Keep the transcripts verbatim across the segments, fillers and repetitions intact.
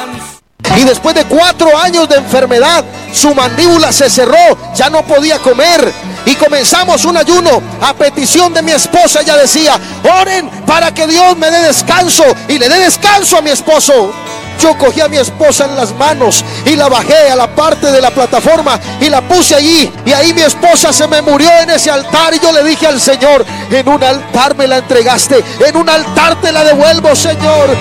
Y después de cuatro años de enfermedad, su mandíbula se cerró, ya no podía comer. Y comenzamos un ayuno a petición de mi esposa. Ella decía: oren para que Dios me dé descanso, y le dé descanso a mi esposo. Yo cogí a mi esposa en las manos y la bajé a la parte de la plataforma y la puse allí, y ahí mi esposa se me murió en ese altar. Y yo le dije al Señor: en un altar me la entregaste, en un altar te la devuelvo, Señor.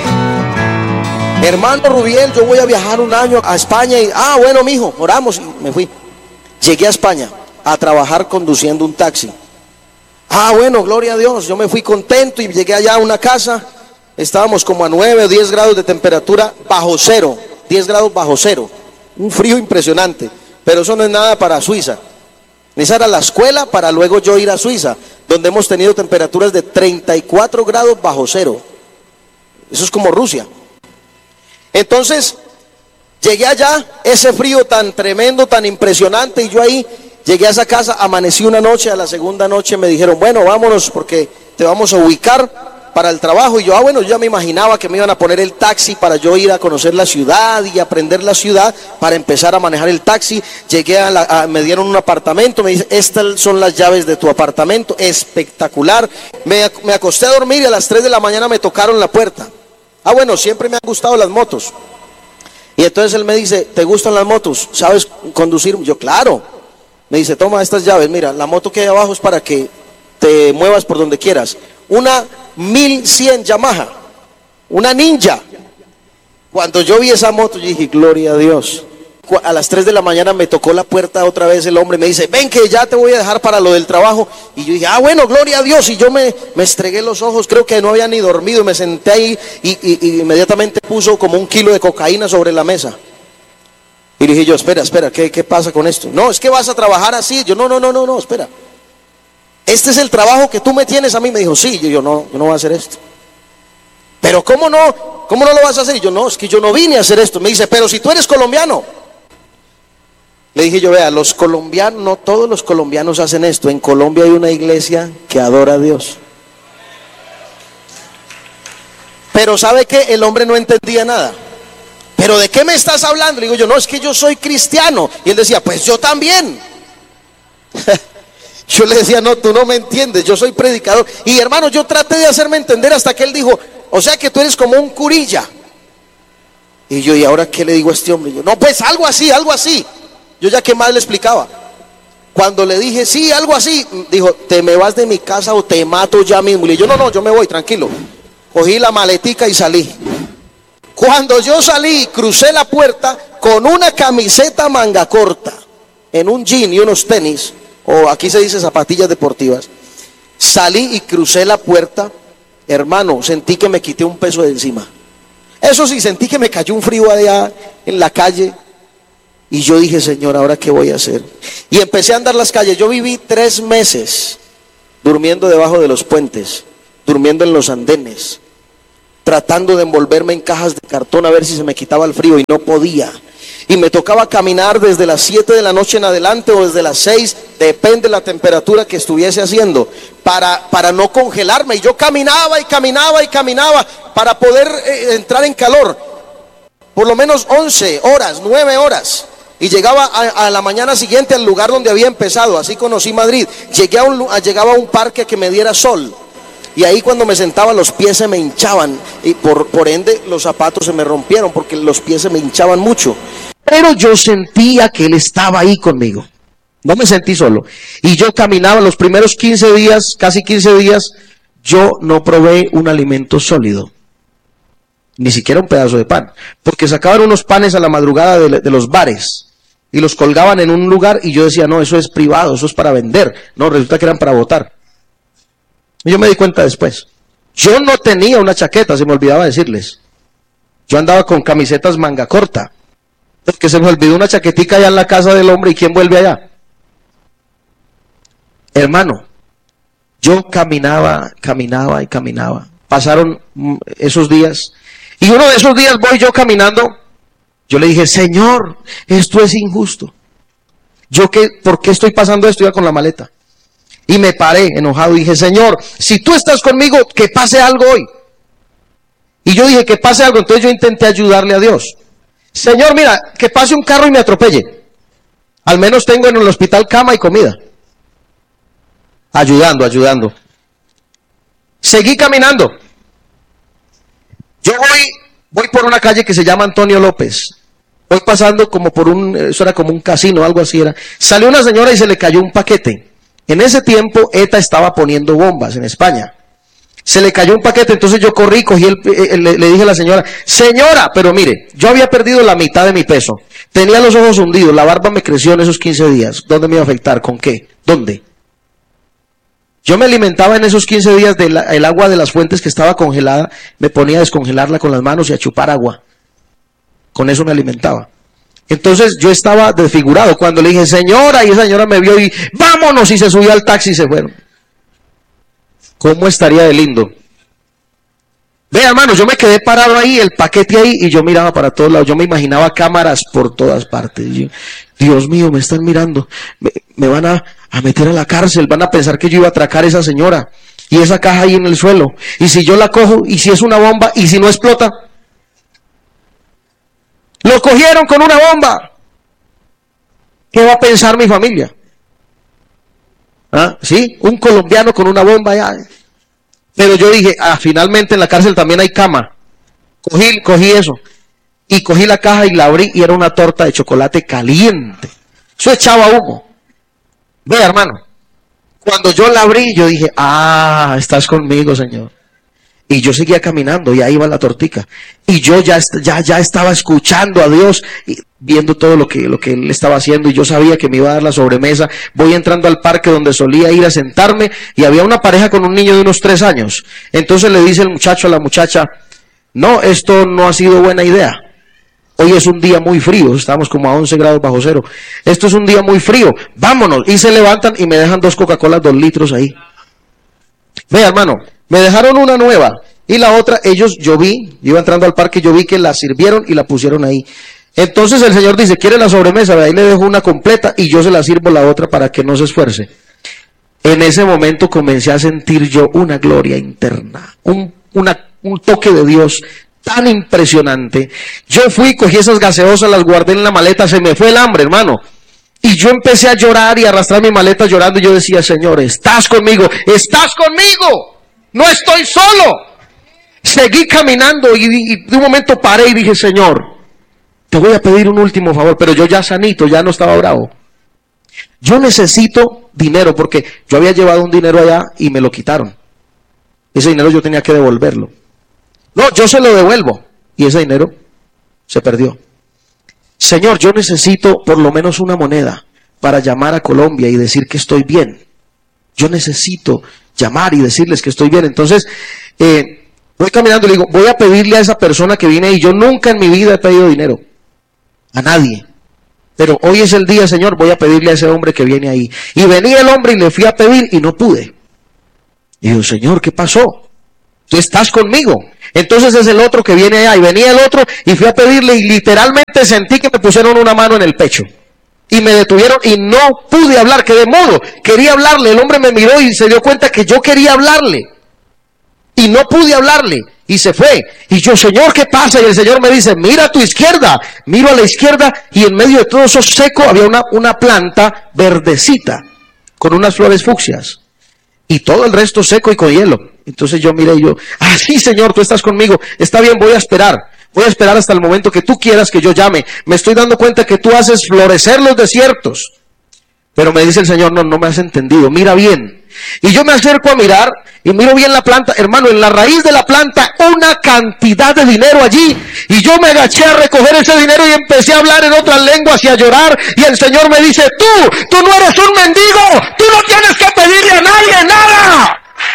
Hermano Rubiel, yo voy a viajar un año a España. Y ah, bueno, mijo, oramos. Y me fui. Llegué a España a trabajar conduciendo un taxi. Ah, bueno, gloria a Dios. Yo me fui contento y llegué allá a una casa. Estábamos como a nueve o diez grados de temperatura bajo cero. diez grados bajo cero. Un frío impresionante. Pero eso no es nada para Suiza. Esa era la escuela para luego yo ir a Suiza, donde hemos tenido temperaturas de treinta y cuatro grados bajo cero. Eso es como Rusia. Entonces llegué allá, ese frío tan tremendo, tan impresionante, y yo ahí llegué a esa casa, amanecí una noche. A la segunda noche me dijeron: bueno, vámonos porque te vamos a ubicar para el trabajo. Y yo, ah, bueno, yo ya me imaginaba que me iban a poner el taxi para yo ir a conocer la ciudad y aprender la ciudad para empezar a manejar el taxi. Llegué a, la, a me dieron un apartamento, me dice: estas son las llaves de tu apartamento, espectacular. Me, me acosté a dormir y a las tres de la mañana me tocaron la puerta. Ah, bueno, siempre me han gustado las motos. Y entonces él me dice: ¿te gustan las motos? ¿Sabes conducir? Yo, claro. Me dice: toma estas llaves, mira, la moto que hay abajo es para que te muevas por donde quieras. Una mil cien Yamaha, una Ninja. Cuando yo vi esa moto, yo dije: gloria a Dios. A las tres de la mañana me tocó la puerta otra vez el hombre, me dice: ven que ya te voy a dejar para lo del trabajo. Y yo dije: ah, bueno, gloria a Dios. Y yo me, me estregué los ojos, creo que no había ni dormido. Me senté ahí y, y, y inmediatamente puso como un kilo de cocaína sobre la mesa. Y dije yo: espera, espera, ¿qué, qué pasa con esto? No, es que vas a trabajar así. Yo: no, no, no, no, no, espera. ¿Este es el trabajo que tú me tienes a mí? Me dijo: sí. Y yo: no, yo no voy a hacer esto. Pero ¿cómo no? ¿Cómo no lo vas a hacer? Y yo: no, es que yo no vine a hacer esto. Me dice: pero si tú eres colombiano. Le dije yo: vea, los colombianos, no todos los colombianos hacen esto. En Colombia hay una iglesia que adora a Dios. Pero ¿sabe qué? El hombre no entendía nada. ¿Pero de qué me estás hablando? Le digo yo: no, es que yo soy cristiano. Y él decía: pues yo también. Yo le decía: no, tú no me entiendes, yo soy predicador. Y hermano, yo traté de hacerme entender hasta que él dijo: o sea que tú eres como un curilla. Y yo: ¿y ahora qué le digo a este hombre? Y yo: no, pues algo así, algo así. Yo ya qué más le explicaba. Cuando le dije: sí, algo así, dijo: te me vas de mi casa o te mato ya mismo. Y le dije yo: no, no, yo me voy, tranquilo. Cogí la maletica y salí. Cuando yo salí, crucé la puerta con una camiseta manga corta, en un jean y unos tenis, o aquí se dice zapatillas deportivas. Salí y crucé la puerta. Hermano, sentí que me quité un peso de encima. Eso sí, sentí que me cayó un frío allá en la calle. Y yo dije: Señor, ¿ahora qué voy a hacer? Y empecé a andar las calles. Yo viví tres meses durmiendo debajo de los puentes, durmiendo en los andenes, tratando de envolverme en cajas de cartón a ver si se me quitaba el frío, y no podía. Y me tocaba caminar desde las siete de la noche en adelante, o desde las seis, depende de la temperatura que estuviese haciendo, para, para no congelarme. Y yo caminaba y caminaba y caminaba para poder eh, entrar en calor. Por lo menos once horas, nueve horas. Y llegaba a, a la mañana siguiente al lugar donde había empezado. Así conocí Madrid. Llegué a un, a, llegaba a un parque que me diera sol. Y ahí cuando me sentaba los pies se me hinchaban. Y por, por ende los zapatos se me rompieron porque los pies se me hinchaban mucho. Pero yo sentía que Él estaba ahí conmigo. No me sentí solo. Y yo caminaba los primeros quince días, casi quince días. Yo no probé un alimento sólido. Ni siquiera un pedazo de pan. Porque sacaban unos panes a la madrugada de, de los bares. Y los colgaban en un lugar y yo decía: no, eso es privado, eso es para vender. No, resulta que eran para botar. Y yo me di cuenta después. Yo no tenía una chaqueta, se me olvidaba decirles. Yo andaba con camisetas manga corta. Porque se me olvidó una chaquetica allá en la casa del hombre. ¿Y quién vuelve allá? Hermano, yo caminaba, caminaba y caminaba. Pasaron esos días. Y uno de esos días voy yo caminando. Yo le dije: Señor, esto es injusto. Yo qué, ¿por qué estoy pasando esto? Iba con la maleta. Y me paré enojado y dije: Señor, si tú estás conmigo, que pase algo hoy. Y yo dije: que pase algo. Entonces yo intenté ayudarle a Dios. Señor, mira, que pase un carro y me atropelle. Al menos tengo en el hospital cama y comida. Ayudando, ayudando. Seguí caminando. Yo voy, voy por una calle que se llama Antonio López. Voy pasando como por un, eso era como un casino, algo así era. Salió una señora y se le cayó un paquete. En ese tiempo ETA estaba poniendo bombas en España. Se le cayó un paquete, entonces yo corrí, cogí el, el, le, le dije a la señora, señora, pero mire, yo había perdido la mitad de mi peso, tenía los ojos hundidos, la barba me creció en esos quince días, ¿dónde me iba a afectar? ¿Con qué? ¿Dónde? Yo me alimentaba en esos quince días del el agua de las fuentes que estaba congelada, me ponía a descongelarla con las manos y a chupar agua, con eso me alimentaba. Entonces yo estaba desfigurado cuando le dije, señora, y esa señora me vio y vámonos, y se subió al taxi y se fueron. ¿Cómo estaría de lindo? Ve, hermano, yo me quedé parado ahí, el paquete ahí, y yo miraba para todos lados. Yo me imaginaba cámaras por todas partes. Yo, Dios mío, me están mirando. Me, me van a, a meter a la cárcel. Van a pensar que yo iba a atracar a esa señora. Y esa caja ahí en el suelo. Y si yo la cojo, y si es una bomba, y si no explota. Lo cogieron con una bomba. ¿Qué va a pensar mi familia? ¿Ah? ¿Sí? Un colombiano con una bomba ya. Pero yo dije, ah, finalmente en la cárcel también hay cama. Cogí, cogí eso. Y cogí la caja y la abrí y era una torta de chocolate caliente. Eso echaba humo. Ve, hermano. Cuando yo la abrí, yo dije, ah, estás conmigo, Señor. Y yo seguía caminando y ahí iba la tortica. Y yo ya, ya, ya estaba escuchando a Dios, y viendo todo lo que, lo que Él estaba haciendo. Y yo sabía que me iba a dar la sobremesa. Voy entrando al parque donde solía ir a sentarme. Y había una pareja con un niño de unos tres años. Entonces le dice el muchacho a la muchacha, no, esto no ha sido buena idea. Hoy es un día muy frío. Estamos como a once grados bajo cero. Esto es un día muy frío. Vámonos. Y se levantan y me dejan dos Coca-Colas, dos litros ahí. Ve, hermano. Me dejaron una nueva y la otra, ellos, yo vi, yo iba entrando al parque, yo vi que la sirvieron y la pusieron ahí. Entonces el Señor dice, ¿quiere la sobremesa? Ahí le dejo una completa y yo se la sirvo la otra para que no se esfuerce. En ese momento comencé a sentir yo una gloria interna, un, una, un toque de Dios tan impresionante. Yo fui, cogí esas gaseosas, las guardé en la maleta, se me fue el hambre, hermano. Y yo empecé a llorar y a arrastrar mi maleta llorando y yo decía, Señor, estás conmigo, estás conmigo. No estoy solo. Seguí caminando y, y de un momento paré y dije, Señor, te voy a pedir un último favor, pero yo ya sanito, ya no estaba bravo. Yo necesito dinero porque yo había llevado un dinero allá y me lo quitaron. Ese dinero yo tenía que devolverlo. No, yo se lo devuelvo y ese dinero se perdió. Señor, yo necesito por lo menos una moneda para llamar a Colombia y decir que estoy bien. Yo necesito llamar y decirles que estoy bien. Entonces, eh, voy caminando y le digo, voy a pedirle a esa persona que viene ahí. Yo nunca en mi vida he pedido dinero a nadie. Pero hoy es el día, Señor, voy a pedirle a ese hombre que viene ahí. Y venía el hombre y le fui a pedir y no pude. Y digo, Señor, ¿qué pasó? Tú estás conmigo. Entonces es el otro que viene allá. Y venía el otro y fui a pedirle y literalmente sentí que me pusieron una mano en el pecho. Y me detuvieron y no pude hablar, quedé mudo. Quería hablarle, el hombre me miró y se dio cuenta que yo quería hablarle. Y no pude hablarle. Y se fue. Y yo, Señor, ¿qué pasa? Y el Señor me dice, mira a tu izquierda. Miro a la izquierda y en medio de todo eso seco había una, una planta verdecita con unas flores fucsias. Y todo el resto seco y con hielo. Entonces yo miré y yo, ah, sí, Señor, tú estás conmigo. Está bien, voy a esperar. Voy a esperar hasta el momento que tú quieras que yo llame. Me estoy dando cuenta que tú haces florecer los desiertos. Pero me dice el Señor, no, no me has entendido. Mira bien. Y yo me acerco a mirar y miro bien la planta. Hermano, en la raíz de la planta, una cantidad de dinero allí. Y yo me agaché a recoger ese dinero y empecé a hablar en otras lenguas y a llorar. Y el Señor me dice, tú, tú no eres un mendigo. Tú no tienes que pedirle a nadie nada.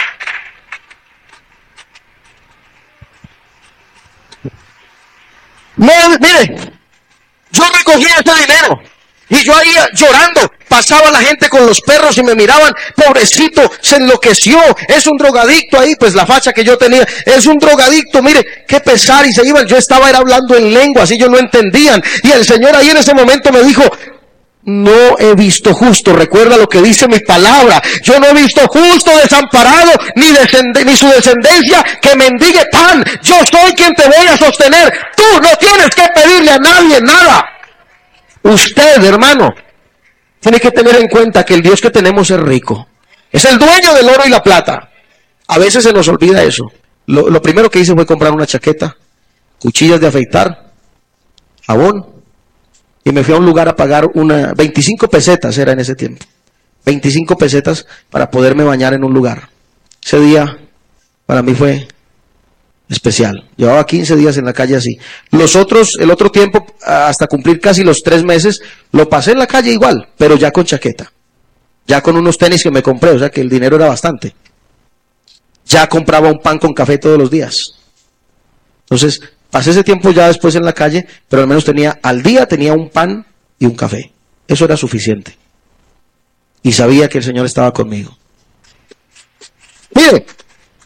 No, mire, yo recogí ese dinero y yo ahí llorando, pasaba la gente con los perros y me miraban, pobrecito, se enloqueció, es un drogadicto ahí, pues la facha que yo tenía, es un drogadicto, mire, qué pesar, y se iban, yo estaba era hablando en lengua, así ellos no entendían, y el Señor ahí en ese momento me dijo, no he visto justo. Recuerda lo que dice mi palabra. Yo no he visto justo desamparado, ni, descend- ni su descendencia que mendigue pan. Yo soy quien te voy a sostener. Tú no tienes que pedirle a nadie nada. Usted, hermano, tiene que tener en cuenta que el Dios que tenemos es rico. Es el dueño del oro y la plata. A veces se nos olvida eso. Lo, lo primero que hice fue comprar una chaqueta, cuchillas de afeitar, jabón, y me fui a un lugar a pagar una veinticinco pesetas, era en ese tiempo. veinticinco pesetas para poderme bañar en un lugar. Ese día para mí fue especial. Llevaba quince días en la calle así. Los otros, el otro tiempo, hasta cumplir casi los tres meses, lo pasé en la calle igual, pero ya con chaqueta. Ya con unos tenis que me compré, o sea que el dinero era bastante. Ya compraba un pan con café todos los días. Entonces, pasé ese tiempo ya después en la calle, pero al menos tenía, al día tenía un pan y un café. Eso era suficiente. Y sabía que el Señor estaba conmigo. Mire,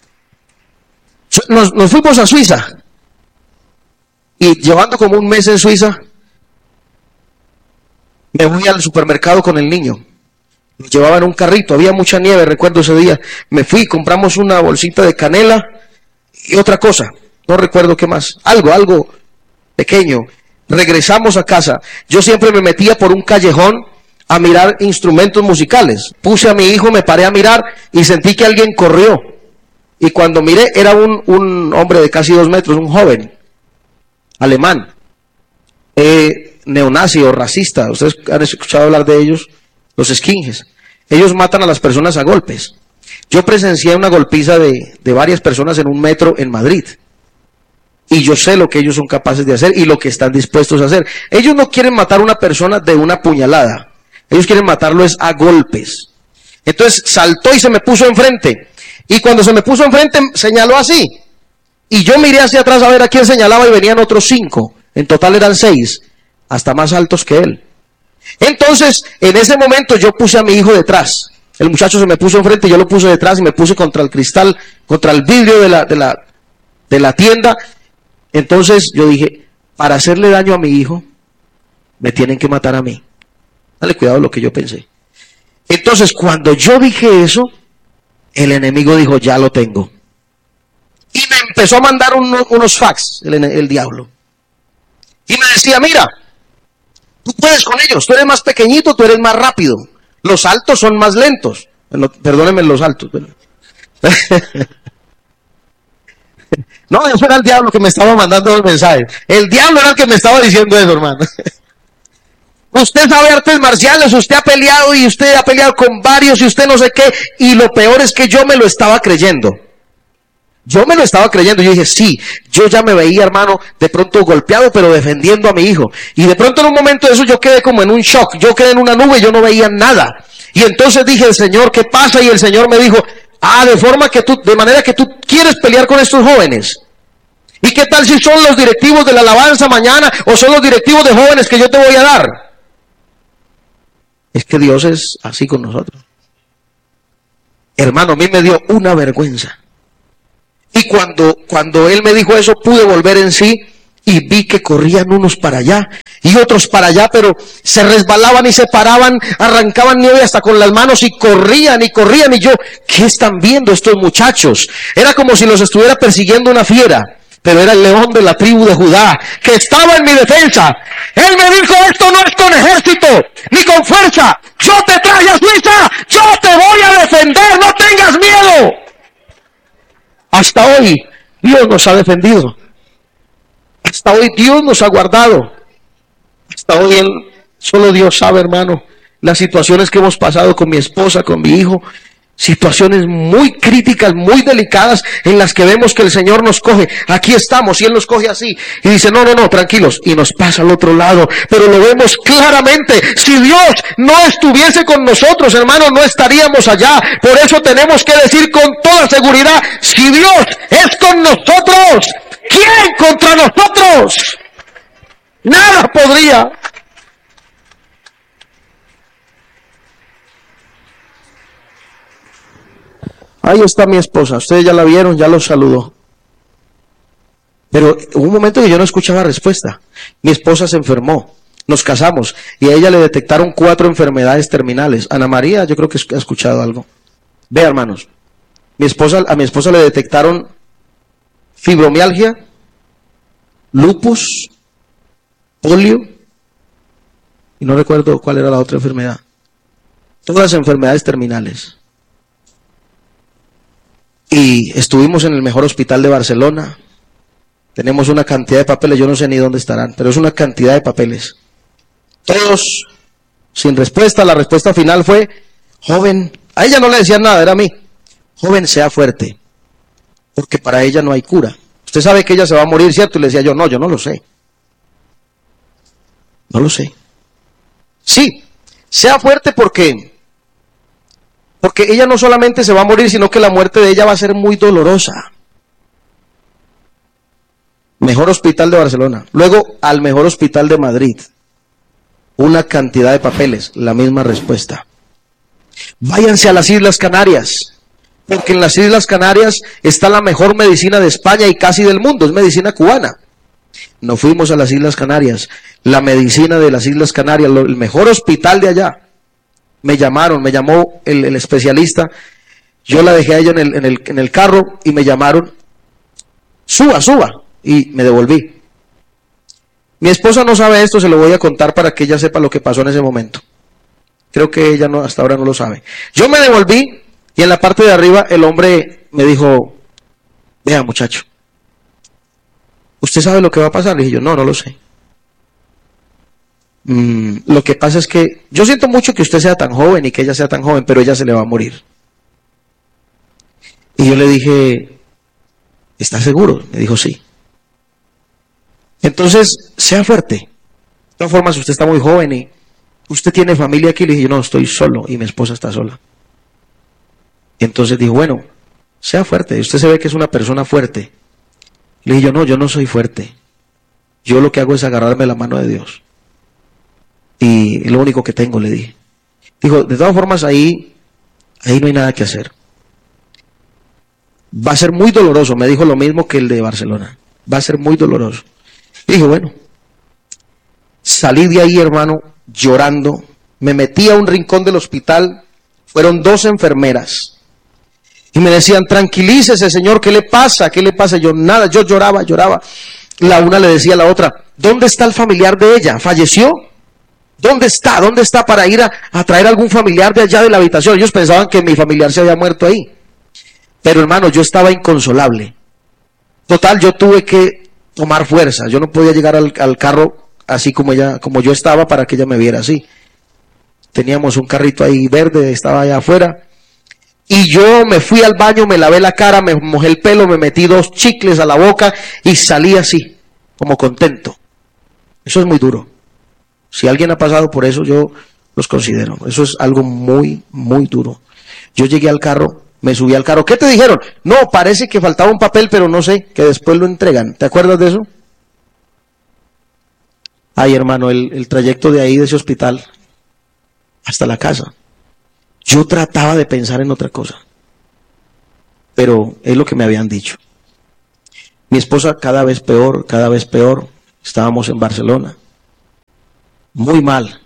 nos, nos fuimos a Suiza. Y llevando como un mes en Suiza, me voy al supermercado con el niño. Lo llevaba en un carrito, había mucha nieve, recuerdo ese día. Me fui, compramos una bolsita de canela y otra cosa. No recuerdo qué más. Algo, algo pequeño. Regresamos a casa. Yo siempre me metía por un callejón a mirar instrumentos musicales. Puse a mi hijo, me paré a mirar y sentí que alguien corrió. Y cuando miré, era un, un hombre de casi dos metros, un joven, alemán, eh, neonazi o racista. Ustedes han escuchado hablar de ellos, los skinheads. Ellos matan a las personas a golpes. Yo presencié una golpiza de, de varias personas en un metro en Madrid. Y yo sé lo que ellos son capaces de hacer y lo que están dispuestos a hacer. Ellos no quieren matar a una persona de una puñalada. Ellos quieren matarlo es a golpes. Entonces saltó y se me puso enfrente. Y cuando se me puso enfrente señaló así. Y yo miré hacia atrás a ver a quién señalaba y venían otros cinco. En total eran seis. Hasta más altos que él. Entonces, en ese momento yo puse a mi hijo detrás. El muchacho se me puso enfrente, yo lo puse detrás y me puse contra el cristal, contra el vidrio de la, de la, de la tienda. Entonces yo dije, para hacerle daño a mi hijo, me tienen que matar a mí. Dale cuidado a lo que yo pensé. Entonces cuando yo dije eso, el enemigo dijo, ya lo tengo. Y me empezó a mandar unos, unos fax, el, el diablo. Y me decía, mira, tú puedes con ellos, tú eres más pequeñito, tú eres más rápido. Los altos son más lentos. Bueno, perdónenme los altos. No, eso era el diablo que me estaba mandando los mensajes. El diablo era el que me estaba diciendo eso, hermano. Usted sabe artes marciales, usted ha peleado y usted ha peleado con varios y usted no sé qué. Y lo peor es que yo me lo estaba creyendo. Yo me lo estaba creyendo. Yo dije, sí, yo ya me veía, hermano, de pronto golpeado, pero defendiendo a mi hijo. Y de pronto en un momento de eso yo quedé como en un shock. Yo quedé en una nube y yo no veía nada. Y entonces dije, el Señor, ¿qué pasa? Y el Señor me dijo, ah, de forma que tú, de manera que tú quieres pelear con estos jóvenes. ¿Y qué tal si son los directivos de la alabanza mañana o son los directivos de jóvenes que yo te voy a dar? Es que Dios es así con nosotros. Hermano, a mí me dio una vergüenza. Y cuando, cuando él me dijo eso, pude volver en sí y vi que corrían unos para allá y otros para allá, pero se resbalaban y se paraban, arrancaban nieve hasta con las manos y corrían y corrían. Y yo, ¿qué están viendo estos muchachos? Era como si los estuviera persiguiendo una fiera, pero era el león de la tribu de Judá que estaba en mi defensa. Él me dijo, esto no es con ejército ni con fuerza. Yo te traje a Suiza, yo te voy a defender, no tengas miedo. Hasta hoy Dios nos ha defendido. Hasta hoy Dios nos ha guardado. Hasta hoy él, solo Dios sabe, hermano, las situaciones que hemos pasado con mi esposa, con mi hijo. Situaciones muy críticas, muy delicadas, en las que vemos que el Señor nos coge. Aquí estamos y Él nos coge así. Y dice, no, no, no, tranquilos. Y nos pasa al otro lado. Pero lo vemos claramente. Si Dios no estuviese con nosotros, hermanos, no estaríamos allá. Por eso tenemos que decir con toda seguridad, si Dios es con nosotros, ¿quién contra nosotros? Nada podría. Ahí está mi esposa, ustedes ya la vieron, ya los saludó. Pero hubo un momento que yo no escuchaba respuesta. Mi esposa se enfermó Nos casamos y a ella le detectaron cuatro enfermedades terminales. Ana María, yo creo que ha escuchado algo. Vea, hermanos, mi esposa, a mi esposa le detectaron fibromialgia, lupus, polio, y no recuerdo cuál era la otra enfermedad. Todas enfermedades terminales. Y estuvimos en el mejor hospital de Barcelona. Tenemos una cantidad de papeles, yo no sé ni dónde estarán, pero es una cantidad de papeles. Todos sin respuesta. La respuesta final fue: joven, a ella no le decían nada, era a mí. Joven, sea fuerte, porque para ella no hay cura. Usted sabe que ella se va a morir, ¿cierto? Y le decía yo, no, yo no lo sé. No lo sé. Sí, sea fuerte porque, porque ella no solamente se va a morir, sino que la muerte de ella va a ser muy dolorosa. Mejor hospital de Barcelona. Luego al mejor hospital de Madrid. Una cantidad de papeles, la misma respuesta. Váyanse a las Islas Canarias, porque en las Islas Canarias está la mejor medicina de España y casi del mundo, es medicina cubana. Nos fuimos a las Islas Canarias, la medicina de las Islas Canarias, el mejor hospital de allá. Me llamaron, me llamó el, el especialista, yo la dejé a ella en el, en, el, en el carro y me llamaron, suba, suba, y me devolví. Mi esposa no sabe esto, se lo voy a contar para que ella sepa lo que pasó en ese momento. Creo que ella no, hasta ahora no lo sabe. Yo me devolví y en la parte de arriba el hombre me dijo, vea muchacho, ¿usted sabe lo que va a pasar? Le dije yo, no, no lo sé. Mm, lo que pasa es que yo siento mucho que usted sea tan joven y que ella sea tan joven, pero ella se le va a morir. Y yo le dije, ¿está seguro? Me dijo, sí. Entonces, sea fuerte. De todas formas, usted está muy joven y usted tiene familia aquí. Le dije, no, estoy solo y mi esposa está sola. Y entonces dijo, bueno, sea fuerte. Usted se ve que es una persona fuerte. Le dije yo, no, yo no soy fuerte. Yo lo que hago es agarrarme la mano de Dios. Y es lo único que tengo, le dije. Dijo, de todas formas, ahí, ahí no hay nada que hacer. Va a ser muy doloroso. Me dijo lo mismo que el de Barcelona. Va a ser muy doloroso. Y dije, bueno, salí de ahí, hermano, llorando. Me metí a un rincón del hospital. Fueron dos enfermeras. Y me decían, tranquilícese, señor, ¿qué le pasa? ¿Qué le pasa? Yo, nada, yo lloraba, lloraba. La una le decía a la otra, ¿dónde está el familiar de ella? ¿Falleció? ¿Dónde está? ¿Dónde está para ir a, a traer algún familiar de allá de la habitación? Ellos pensaban que mi familiar se había muerto ahí. Pero hermano, yo estaba inconsolable. Total, yo tuve que tomar fuerza. Yo no podía llegar al, al carro así como ella, como yo estaba, para que ella me viera así. Teníamos un carrito ahí verde, estaba allá afuera. Y yo me fui al baño, me lavé la cara, me mojé el pelo, me metí dos chicles a la boca y salí así, como contento. Eso es muy duro. Si alguien ha pasado por eso, yo los considero. Eso es algo muy, muy duro. Yo llegué al carro, me subí al carro. ¿Qué te dijeron? No, parece que faltaba un papel, pero no sé, que después lo entregan. ¿Te acuerdas de eso? Ay, hermano, el, el trayecto de ahí, de ese hospital, hasta la casa. Yo trataba de pensar en otra cosa, pero es lo que me habían dicho. Mi esposa cada vez peor, cada vez peor. Estábamos en Barcelona. Muy mal.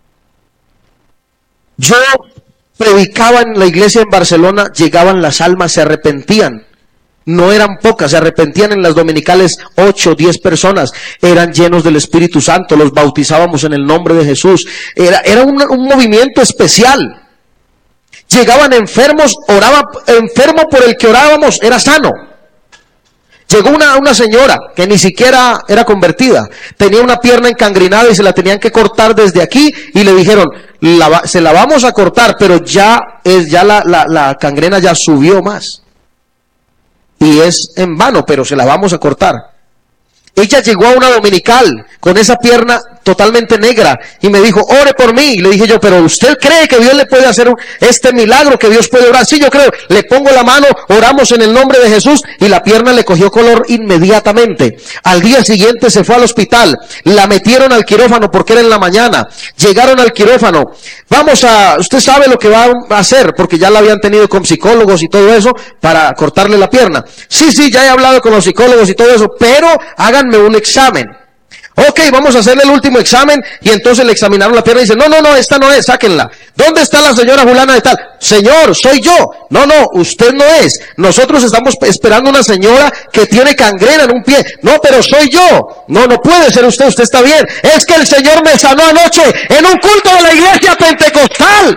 Yo predicaba en la iglesia en Barcelona, llegaban las almas, se arrepentían. No eran pocas, se arrepentían en las dominicales ocho, diez personas. Eran llenos del Espíritu Santo, los bautizábamos en el nombre de Jesús. Era, era un, un movimiento especial. Llegaban enfermos, oraba, enfermo por el que orábamos, era sano. Llegó una, una señora que ni siquiera era convertida, tenía una pierna encangrenada y se la tenían que cortar desde aquí y le dijeron, la, se la vamos a cortar, pero ya, es, ya la, la, la cangrena ya subió más. Y es en vano, pero se la vamos a cortar. Ella llegó a una dominical con esa pierna totalmente negra y me dijo, ore por mí. Y le dije yo, pero ¿usted cree que Dios le puede hacer este milagro, que Dios puede orar? Sí, yo creo. Le pongo la mano, oramos en el nombre de Jesús y la pierna le cogió color inmediatamente. Al día siguiente se fue al hospital, la metieron al quirófano porque era en la mañana. Llegaron al quirófano. Vamos a, usted sabe lo que va a hacer, porque ya la habían tenido con psicólogos y todo eso para cortarle la pierna. Sí, sí, ya he hablado con los psicólogos y todo eso, pero háganme un examen. Ok, vamos a hacerle el último examen. Y entonces le examinaron la pierna y dice, no, no, no, esta no es, sáquenla. ¿Dónde está la señora fulana de tal? Señor, soy yo. No, no, usted no es. Nosotros estamos esperando una señora que tiene gangrena en un pie. No, pero soy yo. No, no puede ser usted, usted está bien. Es que el Señor me sanó anoche en un culto de la iglesia pentecostal.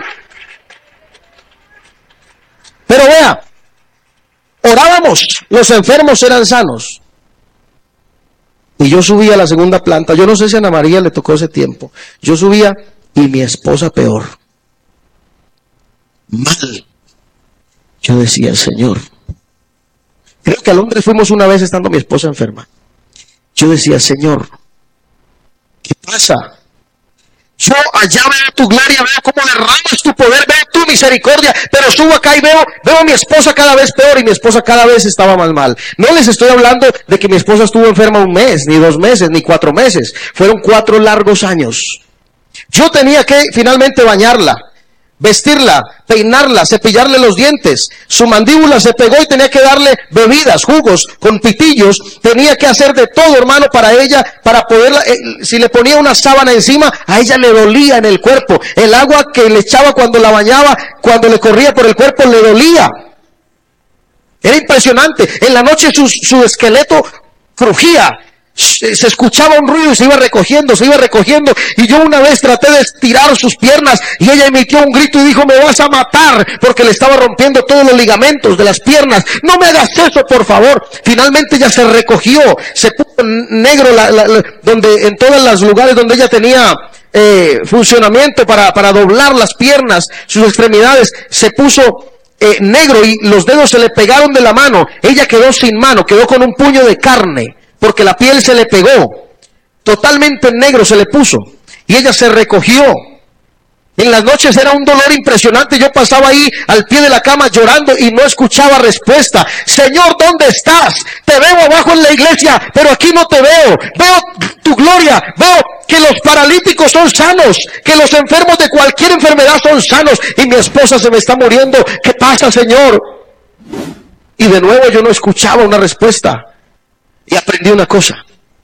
Pero vea, orábamos, los enfermos eran sanos. Y yo subía a la segunda planta. Yo no sé si a Ana María le tocó ese tiempo. Yo subía y mi esposa peor. Mal. Yo decía, Señor. Creo que a Londres fuimos una vez estando mi esposa enferma. Yo decía, Señor, ¿qué pasa? Yo allá veo tu gloria, veo cómo derramas tu poder, veo tu misericordia, pero subo acá y veo, veo a mi esposa cada vez peor y mi esposa cada vez estaba más mal. No les estoy hablando de que mi esposa estuvo enferma un mes, ni dos meses, ni cuatro meses. Fueron cuatro largos años. Yo tenía que finalmente bañarla, vestirla, peinarla, cepillarle los dientes. Su mandíbula se pegó y tenía que darle bebidas, jugos, con pitillos. Tenía que hacer de todo, hermano, para ella, para poderla, eh, si le ponía una sábana encima, a ella le dolía en el cuerpo. El agua que le echaba cuando la bañaba, cuando le corría por el cuerpo, le dolía. Era impresionante. En la noche su, su esqueleto crujía. Se escuchaba un ruido y se iba recogiendo, se iba recogiendo. Y yo una vez traté de estirar sus piernas y ella emitió un grito y dijo, me vas a matar, porque le estaba rompiendo todos los ligamentos de las piernas. No me hagas eso, por favor. Finalmente ella se recogió, se puso negro la, la, la, donde, en todos los lugares donde ella tenía eh, funcionamiento para, para doblar las piernas, sus extremidades, se puso eh, negro y los dedos se le pegaron de la mano. Ella quedó sin mano, quedó con un puño de carne, porque la piel se le pegó, totalmente negro se le puso, y ella se recogió. En las noches era un dolor impresionante. Yo pasaba ahí al pie de la cama llorando y no escuchaba respuesta. Señor, ¿dónde estás? Te veo abajo en la iglesia, pero aquí no te veo. Veo tu gloria, veo que los paralíticos son sanos, que los enfermos de cualquier enfermedad son sanos, y mi esposa se me está muriendo. ¿Qué pasa, Señor? Y de nuevo yo no escuchaba una respuesta. Y aprendí una cosa.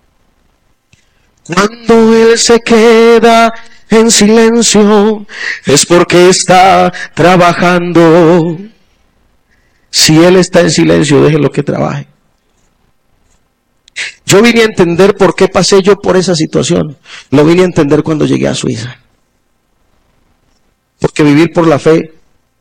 Cuando Él se queda en silencio, es porque está trabajando. Si Él está en silencio, déjelo que trabaje. Yo vine a entender por qué pasé yo por esa situación. Lo vine a entender cuando llegué a Suiza. Porque vivir por la fe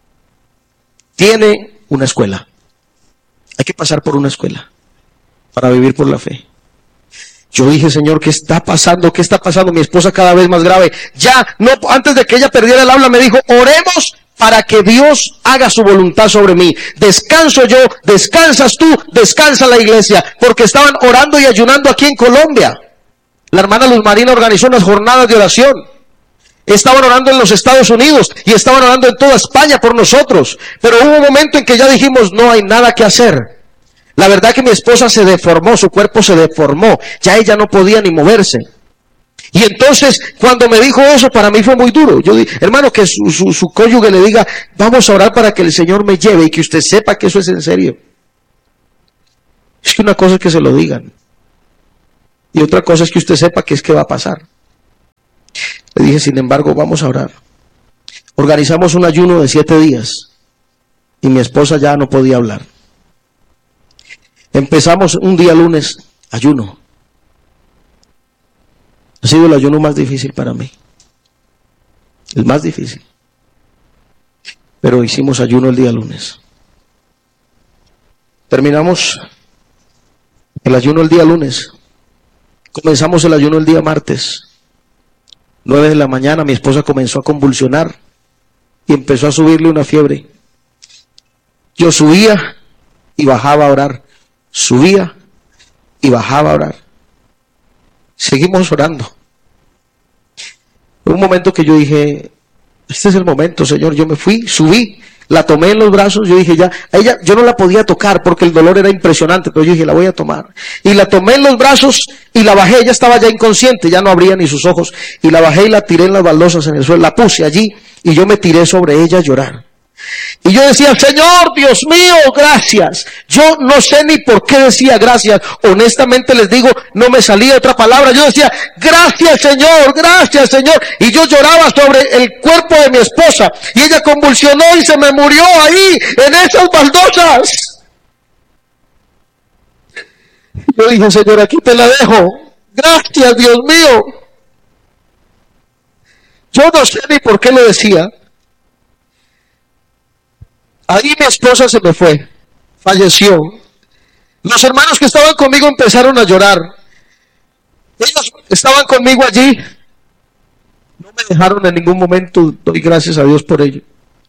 tiene una escuela. Hay que pasar por una escuela para vivir por la fe. Yo dije, Señor, ¿qué está pasando? ¿Qué está pasando? Mi esposa cada vez más grave. Ya, no, antes de que ella perdiera el habla, me dijo, oremos para que Dios haga su voluntad sobre mí. Descanso yo, descansas tú, descansa la iglesia. Porque estaban orando y ayunando aquí en Colombia. La hermana Luz Marina organizó unas jornadas de oración. Estaban orando en los Estados Unidos y estaban orando en toda España por nosotros. Pero hubo un momento en que ya dijimos, no hay nada que hacer. La verdad que mi esposa se deformó, su cuerpo se deformó, ya ella no podía ni moverse. Y entonces, cuando me dijo eso, para mí fue muy duro. Yo dije, hermano, que su, su, su cónyuge le diga, vamos a orar para que el Señor me lleve y que usted sepa que eso es en serio. Es que una cosa es que se lo digan, y otra cosa es que usted sepa que es que va a pasar. Le dije, sin embargo, vamos a orar. Organizamos un ayuno de siete días, y mi esposa ya no podía hablar. Empezamos un día lunes, ayuno. Ha sido el ayuno más difícil para mí. El más difícil. Pero hicimos ayuno el día lunes. Terminamos el ayuno el día lunes. Comenzamos el ayuno el día martes. Nueve de la mañana mi esposa comenzó a convulsionar y empezó a subirle una fiebre. Yo subía y bajaba a orar. Subía y bajaba a orar. Seguimos orando. En un momento que yo dije, este es el momento, Señor. Yo me fui, subí, la tomé en los brazos. Yo dije, ya, a ella yo no la podía tocar porque el dolor era impresionante, pero yo dije, la voy a tomar. Y la tomé en los brazos y la bajé. Ella estaba ya inconsciente, ya no abría ni sus ojos. Y la bajé y la tiré en las baldosas en el suelo. La puse allí y yo me tiré sobre ella a llorar. Y yo decía, Señor, Dios mío, gracias. Yo no sé ni por qué decía gracias. Honestamente les digo, no me salía otra palabra. Yo decía, gracias Señor, gracias Señor. Y yo lloraba sobre el cuerpo de mi esposa. Y ella convulsionó y se me murió ahí, en esas baldosas. Yo dije, Señor, aquí te la dejo. Gracias, Dios mío. Yo no sé ni por qué lo decía. Ahí mi esposa se me fue, falleció. Los hermanos que estaban conmigo empezaron a llorar. Ellos estaban conmigo allí. No me dejaron en ningún momento, doy gracias a Dios por ello.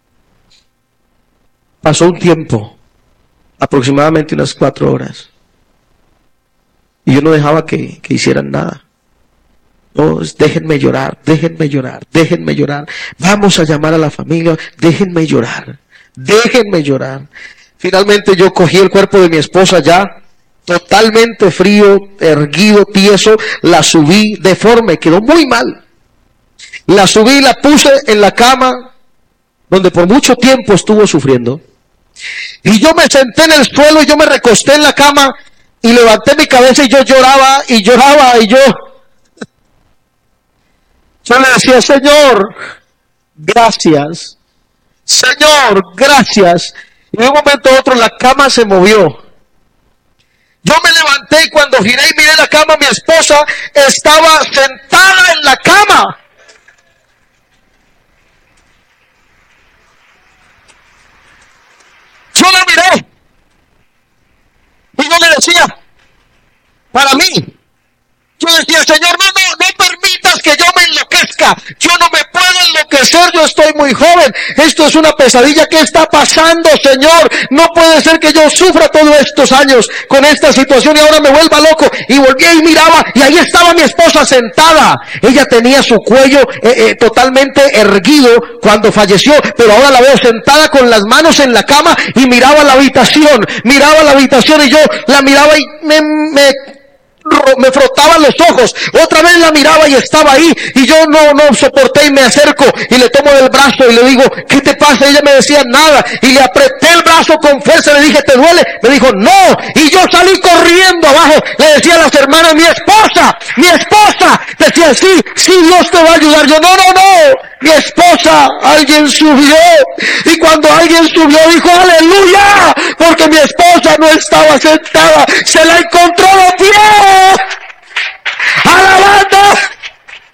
Pasó un tiempo, aproximadamente unas cuatro horas. Y yo no dejaba que, que hicieran nada. No, déjenme llorar, déjenme llorar, déjenme llorar. Vamos a llamar a la familia, déjenme llorar. Déjenme llorar. Finalmente yo cogí el cuerpo de mi esposa ya, totalmente frío, erguido, tieso, la subí deforme, quedó muy mal. La subí y la puse en la cama, donde por mucho tiempo estuvo sufriendo. Y yo me senté en el suelo y yo me recosté en la cama y levanté mi cabeza y yo lloraba y lloraba y yo... Yo le decía, Señor, gracias. Señor, gracias. Y de un momento a otro la cama se movió. Yo me levanté y cuando giré y miré la cama, mi esposa estaba sentada en la cama. Yo la miré. Y yo le decía, para mí, yo decía, Señor, no, no, no permitas que yo me enloquezca. Yo no me puedo enloquecer, yo estoy muy joven. Esto es una pesadilla. ¿Qué está pasando, Señor? No puede ser que yo sufra todos estos años con esta situación y ahora me vuelva loco. Y volví y miraba y ahí estaba mi esposa sentada. Ella tenía su cuello eh, eh, totalmente erguido cuando falleció, pero ahora la veo sentada con las manos en la cama y miraba la habitación. Miraba la habitación y yo la miraba y me... me me frotaba los ojos, otra vez la miraba y estaba ahí, y yo no, no soporté y me acerco y le tomo del brazo y le digo, ¿qué te pasa? Ella me decía nada, y le apreté el brazo con fuerza, le dije, ¿te duele? Me dijo, no, y yo salí corriendo abajo, le decía a las hermanas, mi esposa, mi esposa, decía, sí, sí, Dios te va a ayudar. Yo, no, no, no, mi esposa, alguien subió, y cuando alguien subió dijo, aleluya, porque mi esposa no estaba sentada, se la encontró